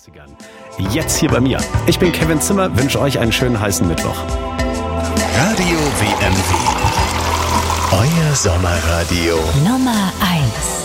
80ern. Jetzt hier bei mir. Ich bin Kevin Zimmer, wünsche euch einen schönen heißen Mittwoch. Radio WMW. Euer Sommerradio. Nummer 1.